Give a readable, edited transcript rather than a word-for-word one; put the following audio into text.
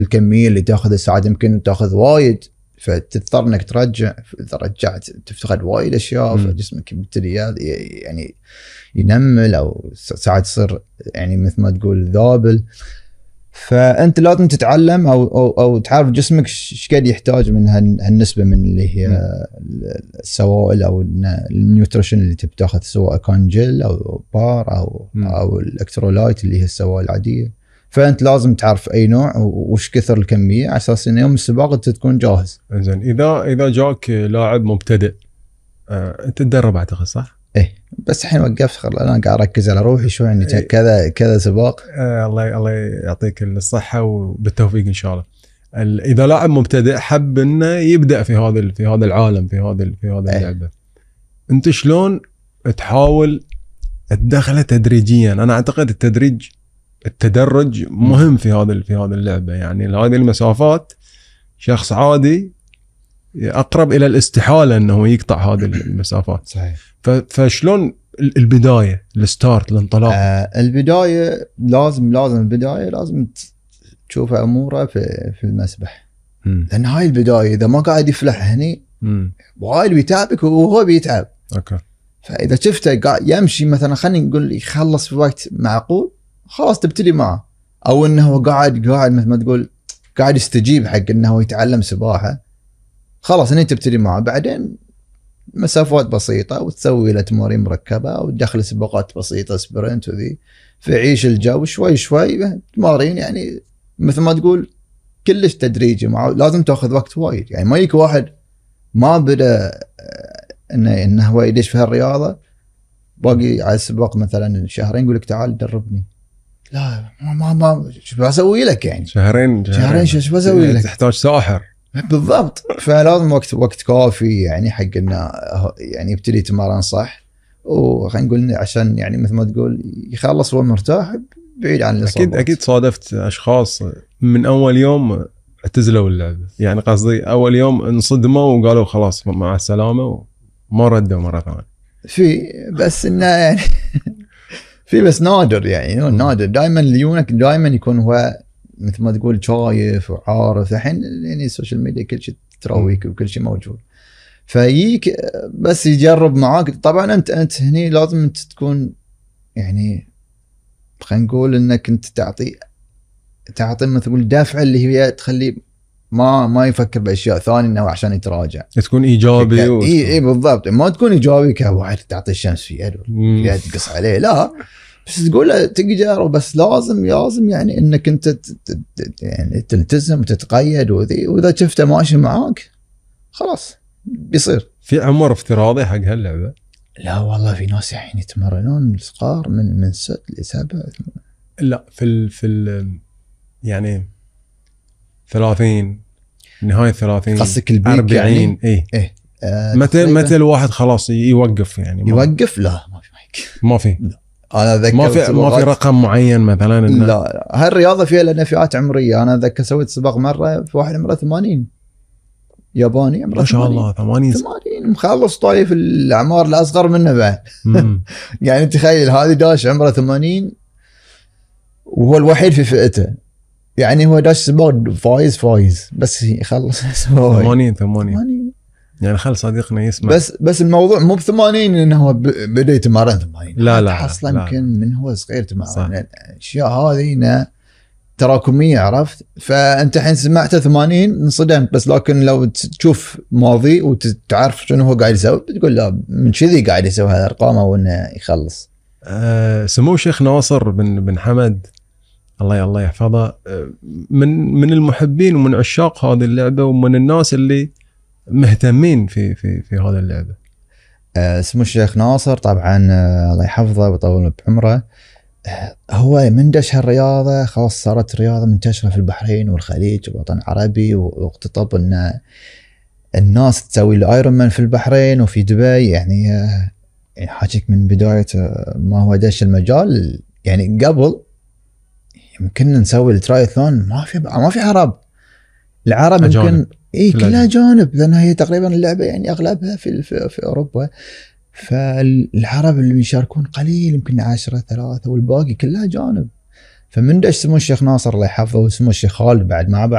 الكميه اللي تاخذها ساعات يمكن تاخذ وايد، فتضطر انك ترجع، اذا رجعت تفتقد وايد اشياء، فجسمك يبتدي يعني ينمل او ساعات تصير يعني مثل ما تقول ذابل. فانت لازم تتعلم او تعرف جسمك ايش قد يحتاج من هالنسبه من اللي هي السوائل او النيوتريشن اللي تبي تاخذ، سواء كان جل او بار او الالكترولايت اللي هي السوائل العاديه. فانت لازم تعرف اي نوع وش كثر الكميه على اساس ان يوم السباق انت تكون جاهز. زين اذا جاك لاعب مبتدئ انت تدرب اعتقد صح؟ ايه بس الحين وقفت، انا قاعد اركز على روحي شوي، يعني كذا سباق. الله يعطيك الصحه وبالتوفيق ان شاء الله. اذا لاعب مبتدئ حب انه يبدا في هذا العالم، في هذا اللعبه، انت شلون تحاول تدخله تدريجيا؟ انا اعتقد التدرج مهم في هذا اللعبه. يعني هذه المسافات شخص عادي اقرب الى الاستحاله انه يقطع هذه المسافات. صحيح. فشلون البدايه، الستارت، الانطلاق؟ البدايه لازم تشوف اموره في المسبح. لان هاي البدايه اذا ما قاعد يفلح هني وايد بيتعبك وهو بيتعب. اوكي. فاذا شفته قاعد يمشي مثلا، خلينا نقول يخلص في وقت معقول، خلاص تبتدي معه. او انه هو قاعد مثل ما تقول قاعد يستجيب حق انه يتعلم سباحه، خلاص هني تبتدي معه. بعدين مسافات بسيطه وتسوي له تمارين مركبه وتدخل سباقات بسيطه سبرنت وذي، فيعيش الجو شوي تمارين. يعني مثل ما تقول كلش تدريجي، لازم تاخذ وقت وايد. يعني ما يجيك واحد ما بدا انه هو يدش في هالرياضه باقي على السباق مثلا شهرين يقول لك تعال دربني. لا ما شو بسوي لك؟ يعني شهرين شو بسوي لك؟ تحتاج ساحر. بالضبط. فلازم وقت كافي يعني حق انه يعني يبتدي يتمرن صح، وخلينا نقول عشان يعني مثل ما تقول يخلص وهو مرتاح بعيد عن الاصابات. اكيد صادفت اشخاص من اول يوم اعتزلوا اللعبه، يعني قصدي اول يوم انصدموا وقالوا خلاص مع السلامه وما ردوا مره ثانيه. في بس انه يعني في بس نادر، يعني نادر. دائما ليونك دائما يكون هو مثل ما تقول شايف وعارف. الحين يعني السوشيال ميديا كل شيء ترويك وكل شيء موجود، فييك بس يجرب معاك. طبعا انت هني لازم انت تكون يعني خلينا نقول انك انت تعطي مثل تقول دافع اللي هي تخليه ما يفكر باشياء ثانيه انه عشان يتراجع. تكون ايجابي. اي بالضبط. ما تكون ايجابي كواحد تعطي الشمس في يده تقص عليه، لا، بس تقول له تجرب. بس لازم يعني انك انت يعني تلتزم وتتقيد وذي، واذا شفته ماشي معاك خلاص بيصير. في عمر افتراضي حق هاللعبه؟ لا والله في ناس يعني يتمرنون صغار من 6 ل 7. لا في يعني 30 نهايه 30 قصدك البيك 40 يعني؟ ايه متى الواحد خلاص يوقف؟ يعني يوقف؟ لا ما في انا ذكرت ما في رقم معين مثلا لا هالرياضه فيها لنا فئات عمريه. انا ذكر سويت سباق مره في واحد عمره 80 ياباني، عمره ما شاء الله 80 مخلص طايف الاعمار الاصغر منه بعد. يعني تخيل هذه داش عمره 80 وهو الوحيد في فئته. يعني هو داش سباق فايز بس يخلص 80 يعني خل صديقنا يسمع. بس الموضوع مو ب80 انه هو بدا يتمرن 80. لا اصلا يمكن من هو صغير تمرن. الاشياء هذه تراكميه، عرفت؟ فانت الحين سمعته 80 انصدمت، بس لكن لو تشوف ماضي وتعرف شنو هو قاعد يسوي بتقول لا من كذي قاعد يسوي هالارقام او انه يخلص. سمو الشيخ ناصر بن حمد الله يحفظه من المحبين ومن عشاق هذه اللعبه ومن الناس اللي مهتمين في هذه اللعبه. سمو الشيخ ناصر طبعا الله يحفظه ويطول بعمره. هو من دش هالرياضه خلاص صارت رياضه منتشره في البحرين والخليج والوطن العربي، واقتطب ان الناس تسوي الايرون مان في البحرين وفي دبي. يعني حاجك من بدايه ما هو دش المجال. يعني قبل يمكن نسوي الترايثلون ما في العرب يمكن كلها جانب، لان هي تقريبا اللعبه يعني اغلبها في اوروبا. فالعرب اللي يشاركون قليل، يمكن 10 3 والباقي كلها جانب. فمن دش سمو الشيخ ناصر الله يحفظه وسمو الشيخ خالد بعد مع بعض